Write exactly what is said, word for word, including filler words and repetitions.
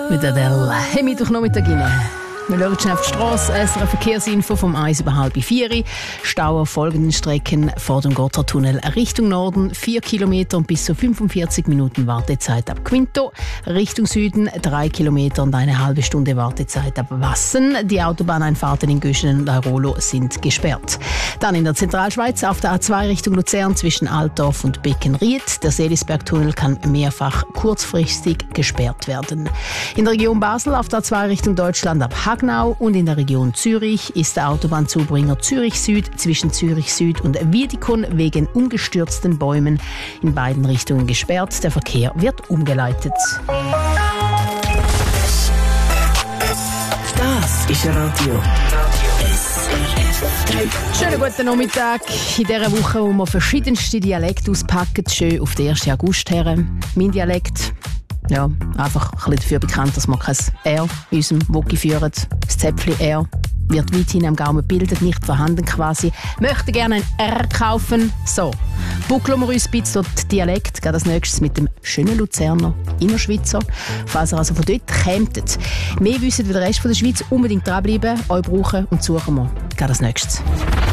Mit Adele. Hey, Mittwochnachmittag rein. Wir schauen schnell auf die Strasse. S R F-Verkehrsinfo vom eins über halb vier. Stau auf folgenden Strecken vor dem Gotthardtunnel Richtung Norden vier Kilometer und bis zu fünfundvierzig Minuten Wartezeit ab Quinto. Richtung Süden drei Kilometer und eine halbe Stunde Wartezeit ab Wassen. Die Autobahneinfahrten in Göschenen und Airolo sind gesperrt. Dann in der Zentralschweiz auf der A zwei Richtung Luzern zwischen Altdorf und Beckenried. Der Seelisbergtunnel kann mehrfach kurzfristig gesperrt werden. In der Region Basel auf der A zwei Richtung Deutschland ab Hagnau und in der Region Zürich ist der Autobahnzubringer Zürich Süd zwischen Zürich Süd und Wiedikon wegen umgestürzten Bäumen in beiden Richtungen gesperrt. Der Verkehr wird umgeleitet. Das ist Radio. Schönen guten Nachmittag. In dieser Woche, wo wir verschiedenste Dialekte auspacken, schön auf den ersten August her. Mein Dialekt, ja, einfach ein bisschen dafür bekannt, dass wir kein R in unserem Wocki führen. Das Zäpfchen R wird weithin am Gaumen gebildet, nicht vorhanden quasi. Möchte gerne ein R kaufen. So, buckeln wir uns ein bisschen durch den Dialekt. Geht als nächstes mit dem schönen Luzerner Innerschweizer. Falls ihr also von dort kämtet, mehr wissen wie der Rest der Schweiz, unbedingt dranbleiben, euch brauchen und suchen wir. Geht als nächstes.